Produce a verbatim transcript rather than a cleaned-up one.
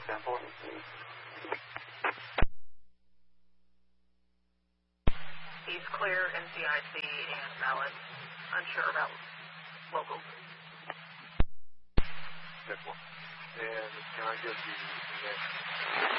ten four. He's clear, N C I C and valid. Unsure about local. ten four. And can I get the next?